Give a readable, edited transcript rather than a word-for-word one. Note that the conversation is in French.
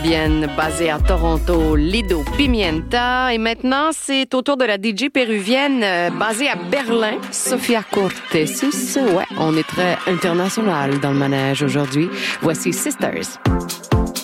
Bien basée à Toronto, Lido Pimienta. Et maintenant, c'est au tour de la DJ péruvienne basée à Berlin, Sofia Cortesis. Ouais, on est très international dans le manège aujourd'hui. Voici Sisters.